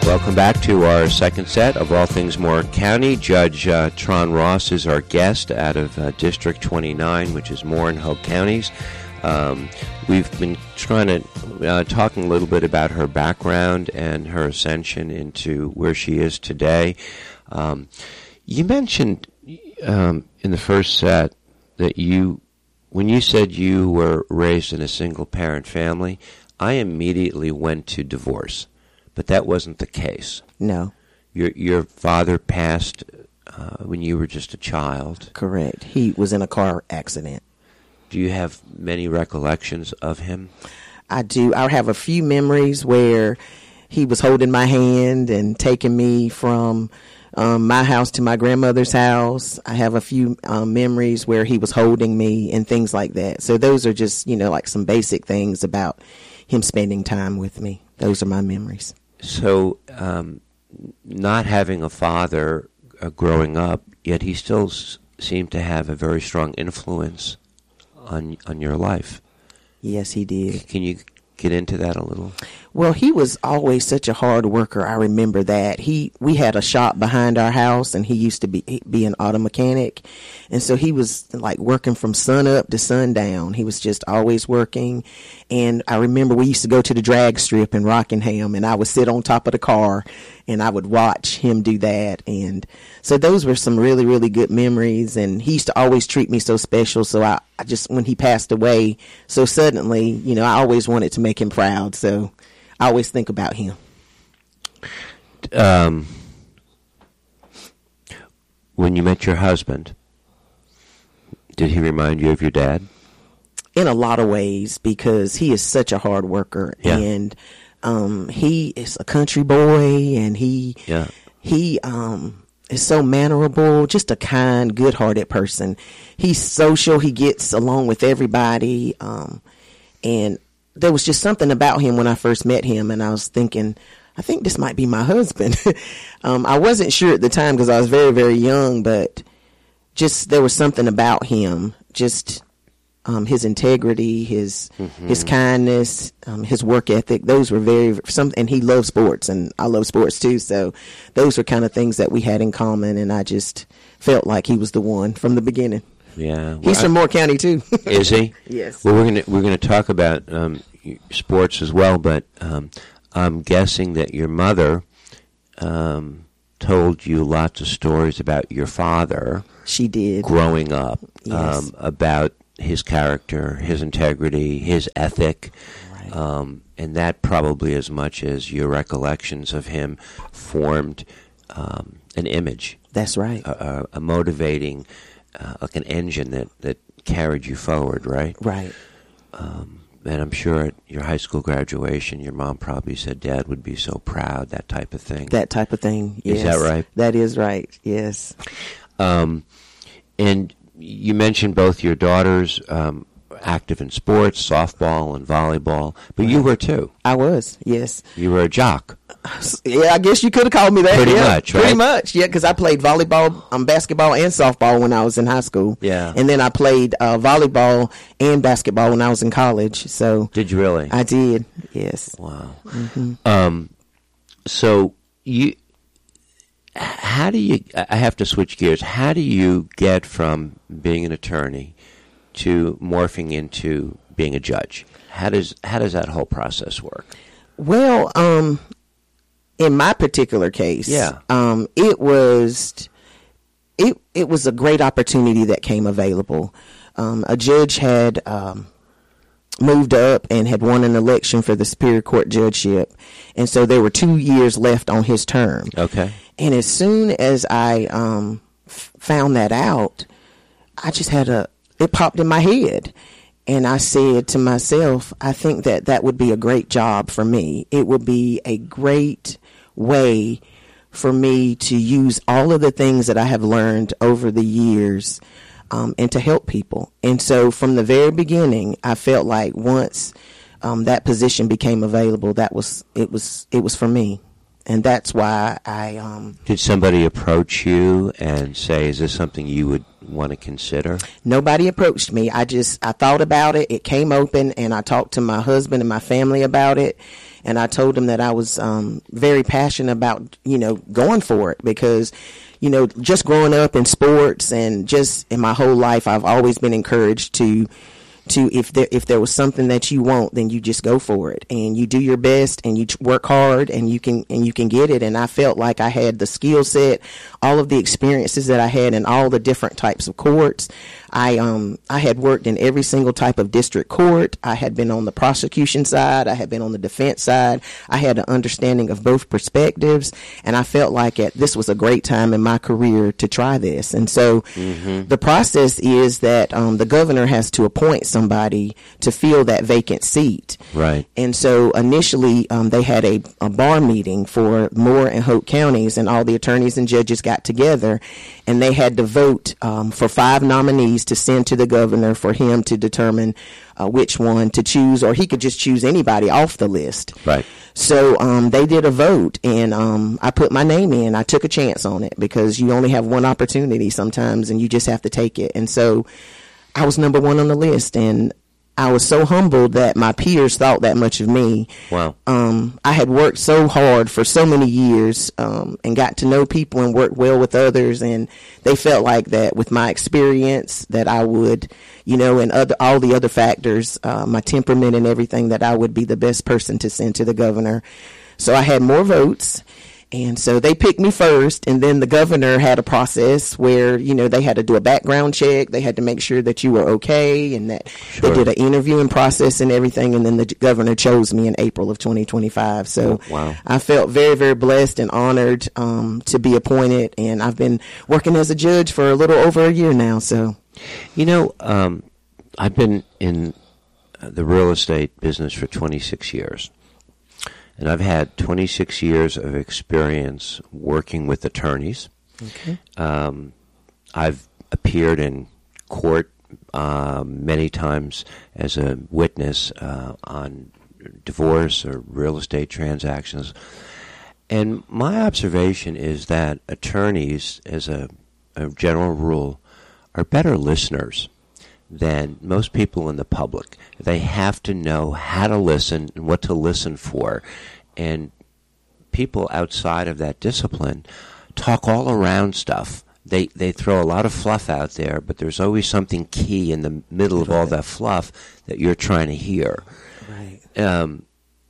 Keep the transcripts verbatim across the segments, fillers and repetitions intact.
Welcome back to our second set of All Things Moore County. Judge uh, Tron Ross is our guest out of uh, District twenty-nine, which is Moore and Hope counties. Um, we've been trying to, uh, talking a little bit about her background and her ascension into where she is today. Um, you mentioned um, in the first set that you, when you said you were raised in a single-parent family, I immediately went to divorce. But that wasn't the case. No. Your your father passed uh, when you were just a child. Correct. He was in a car accident. Do you have many recollections of him? I do. I have a few memories where he was holding my hand and taking me from um, my house to my grandmother's house. I have a few um, memories where he was holding me and things like that. So those are just, you know, like some basic things about him spending time with me. Those are my memories. So, um, not having a father uh, growing up, yet he still s- seemed to have a very strong influence on on your life. Yes, he did. Can you get into that a little? Well, he was always such a hard worker. I remember that. He we had a shop behind our house, and he used to be be an auto mechanic. And so he was like working from sun up to sundown. He was just always working. And I remember we used to go to the drag strip in Rockingham, and I would sit on top of the car and I would watch him do that. And so those were some really, really good memories. And he used to always treat me so special. So I, I just, when he passed away so suddenly, you know, I always wanted to make him proud. So I always think about him. Um, when you met your husband, did he remind you of your dad? In a lot of ways, because he is such a hard worker, yeah. and um, he is a country boy, and he yeah. he um, is so mannerable, just a kind, good-hearted person. He's social. He gets along with everybody, um, and there was just something about him when I first met him, and I was thinking, I think this might be my husband. um, I wasn't sure at the time because I was very, very young, but just there was something about him, just um, his integrity, his mm-hmm. his kindness, um, his work ethic. Those were very some, and he loved sports, and I love sports too. So those were kind of things that we had in common, and I just felt like he was the one from the beginning. Yeah, well, he's I, from Moore County too. Is he? Yes. Well, we're gonna we're gonna talk about um, sports as well, but um, I'm guessing that your mother um, told you lots of stories about your father. She did. Growing up, yes. um, about his character, his integrity, his ethic, right. um, and that probably as much as your recollections of him formed um, an image. That's right. A, a, a motivating. Uh, like an engine that, that carried you forward, right? Right. Um, and I'm sure at your high school graduation, your mom probably said Dad would be so proud, that type of thing. That type of thing, yes. Is that right? That is right, yes. Um, and you mentioned both your daughters um, active in sports, softball and volleyball, but right. you were too. I was, yes. You were a jock. Yeah, I guess you could have called me that. Pretty yeah, much, right? Pretty much, yeah, because I played volleyball, um, basketball, and softball when I was in high school. Yeah. And then I played uh, volleyball and basketball when I was in college. So did you really? I did, yes. Wow. Mm-hmm. Um, so you, how do you, I have to switch gears, how do you get from being an attorney to morphing into being a judge? How does, how does that whole process work? Well, um... in my particular case, yeah. um, it was it it was a great opportunity that came available. Um, a judge had um, moved up and had won an election for the Superior Court judgeship, and so there were two years left on his term. Okay. And as soon as I um, f- found that out, I just had a it popped in my head. And I said to myself, I think that that would be a great job for me. It would be a great way for me to use all of the things that I have learned over the years um, and to help people. And so from the very beginning, I felt like once um, that position became available, that was it was it was for me. And that's why I... Um, Did somebody approach you and say, is this something you would want to consider? Nobody approached me. I just, I thought about it. It came open, and I talked to my husband and my family about it. And I told him that I was um, very passionate about, you know, going for it because, you know, just growing up in sports and just in my whole life, I've always been encouraged to to if there if there was something that you want, then you just go for it and you do your best and you work hard and you can and you can get it. And I felt like I had the skill set, all of the experiences that I had in all the different types of courts. I um I had worked in every single type of district court. I had been on the prosecution side. I had been on the defense side. I had an understanding of both perspectives, and I felt like it, this was a great time in my career to try this. And so mm-hmm. the process is that um, the governor has to appoint somebody to fill that vacant seat. Right. And so initially um, they had a, a bar meeting for Moore and Hope counties, and all the attorneys and judges got together, and they had to vote um, for five nominees to send to the governor for him to determine uh, which one to choose, or he could just choose anybody off the list. Right. So um, they did a vote, and um, I put my name in. I took a chance on it because you only have one opportunity sometimes, and you just have to take it. And so I was number one on the list, and I was so humbled that my peers thought that much of me. Wow. Um, I had worked so hard for so many years um, and got to know people and worked well with others, and they felt like that with my experience that I would, you know, and other all the other factors, uh, my temperament and everything, that I would be the best person to send to the governor. So I had more votes. And so they picked me first, and then the governor had a process where, you know, they had to do a background check. They had to make sure that you were okay, and that sure. they did an interviewing process and everything. And then the governor chose me in April of twenty twenty-five. So oh, wow. I felt very, very blessed and honored um, to be appointed. And I've been working as a judge for a little over a year now. So, you know, um, I've been in the real estate business for twenty-six years. And I've had twenty-six years of experience working with attorneys. Okay. Um, I've appeared in court uh, many times as a witness uh, on divorce or real estate transactions. And my observation is that attorneys, as a, a general rule, are better listeners than most people in the public. They have to know how to listen and what to listen for. And people outside of that discipline talk all around stuff. They they throw a lot of fluff out there, but there's always something key in the middle of right. all that fluff that you're trying to hear. Right. Um,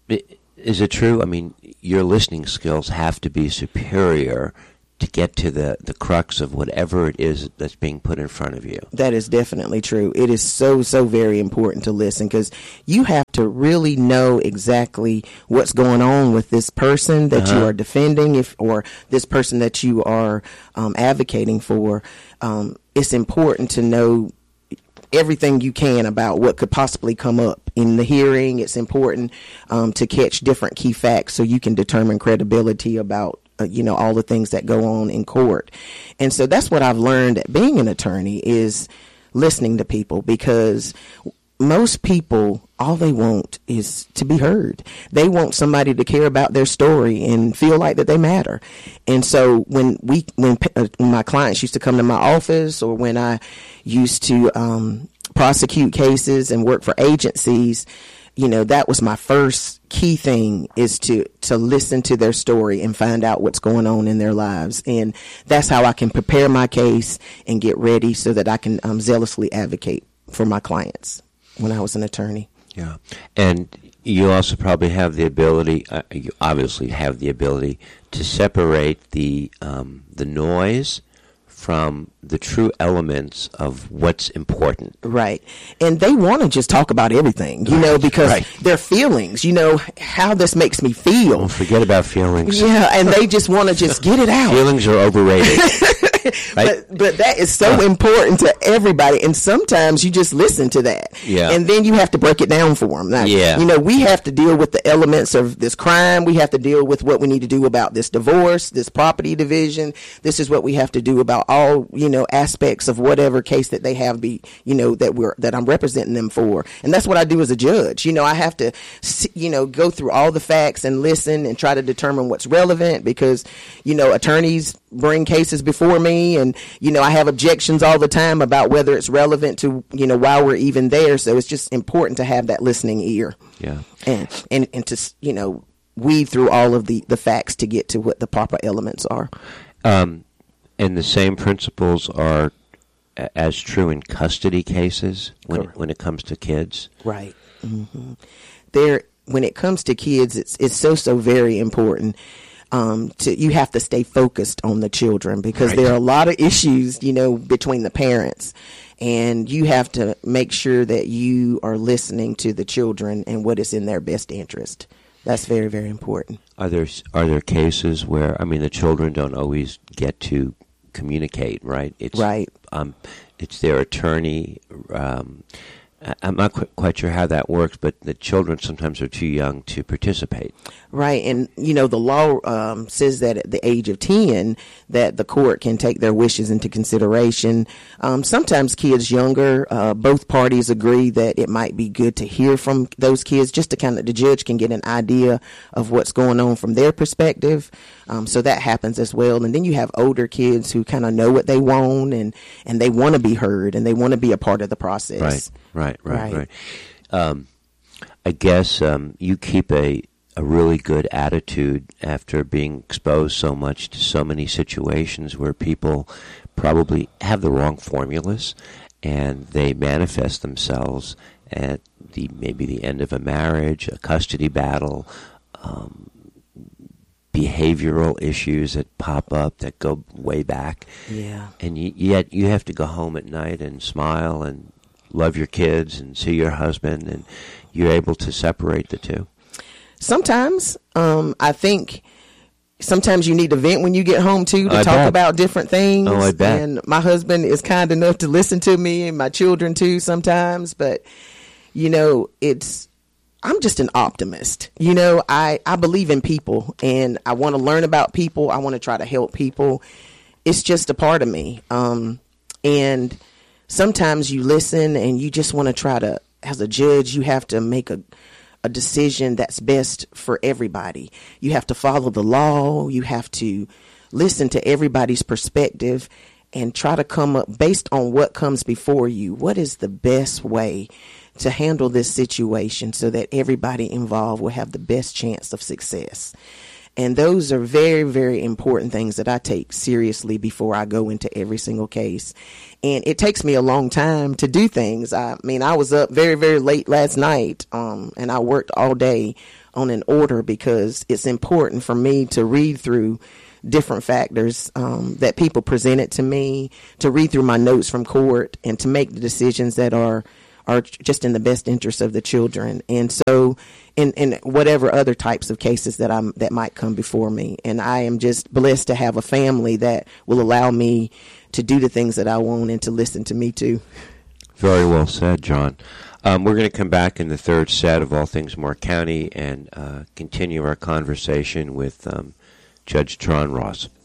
is it true? I mean, your listening skills have to be superior to get to the, the crux of whatever it is that's being put in front of you. That is definitely true. It is so, so very important to listen, because you have to really know exactly what's going on with this person that uh-huh. you are defending, if or this person that you are um, advocating for. Um, it's important to know everything you can about what could possibly come up in the hearing. It's important um, to catch different key facts so you can determine credibility about Uh, you know, all the things that go on in court. And so that's what I've learned at being an attorney, is listening to people, because most people, all they want is to be heard. They want somebody to care about their story and feel like that they matter. And so when we, when, uh, when my clients used to come to my office, or when I used to um, prosecute cases and work for agencies, you know, that was my first key thing, is to, to listen to their story and find out what's going on in their lives. And that's how I can prepare my case and get ready so that I can um, zealously advocate for my clients when I was an attorney. Yeah. And you also probably have the ability, uh, you obviously have the ability to separate the um, the noise from the true elements of what's important. Right. And they want to just talk about everything, you know, because right. their feelings, you know, how this makes me feel. Don't forget about feelings. Yeah, and they just want to just get it out. Feelings are overrated. Right? But but that is so uh, important to everybody, and sometimes you just listen to that, yeah. and then you have to break it down for them. Now, yeah. you know, we have to deal with the elements of this crime. We have to deal with what we need to do about this divorce, this property division. This is what we have to do about all, you know, know, aspects of whatever case that they have be, you know, that we're, that I'm representing them for. And that's what I do as a judge. You know, I have to, you know, go through all the facts and listen and try to determine what's relevant because, you know, attorneys bring cases before me and, you know, I have objections all the time about whether it's relevant to, you know, why we're even there. So it's just important to have that listening ear. Yeah. And, and, and to, you know, weed through all of the, the facts to get to what the proper elements are. Um, and the same principles are a- as true in custody cases when it, when it comes to kids. Right. Mm-hmm. There, when it comes to kids, it's it's so so very important. Um, to you have to stay focused on the children because Right. there are a lot of issues, you know, between the parents, and you have to make sure that you are listening to the children and what is in their best interest. That's very, very important. Are there are there cases where I mean the children don't always get to communicate, right? It's Right. Um, it's their attorney. Um, I- I'm not qu- quite sure how that works, but the children sometimes are too young to participate. Right, and you know the law um, says that at the age of ten, that the court can take their wishes into consideration. Um, sometimes kids younger, uh, both parties agree that it might be good to hear from those kids, just to kind of the judge can get an idea of what's going on from their perspective. Um, so that happens as well. And then you have older kids who kind of know what they want and and they want to be heard and they want to be a part of the process. Right, right, right, Right. right. Um, I guess um, you keep a a really good attitude after being exposed so much to so many situations where people probably have the wrong formulas and they manifest themselves at the maybe the end of a marriage, a custody battle, um, behavioral issues that pop up that go way back. Yeah. And y- yet you have to go home at night and smile and love your kids and see your husband, and you're able to separate the two. Sometimes, um, I think sometimes you need to vent when you get home too to I talk bet. about different things. Oh, I bet. And my husband is kind enough to listen to me and my children too sometimes. But, you know, it's, I'm just an optimist. You know, I, I believe in people and I want to learn about people. I want to try to help people. It's just a part of me. Um, and sometimes you listen and you just want to try to, as a judge, you have to make a, a decision that's best for everybody. You have to follow the law. You have to listen to everybody's perspective and try to come up based on what comes before you. What is the best way to handle this situation so that everybody involved will have the best chance of success? And those are very, very important things that I take seriously before I go into every single case. And it takes me a long time to do things. I mean, I was up very, very late last night, um, and I worked all day on an order because it's important for me to read through different factors um, that people presented to me, to read through my notes from court, and to make the decisions that are are just in the best interest of the children. And so in, in whatever other types of cases that I'm that might come before me. And I am just blessed to have a family that will allow me to do the things that I want and to listen to me too. Very well said, John. Um, we're going to come back in the third set of All Things Moore County and uh, continue our conversation with um, Judge Tron Ross.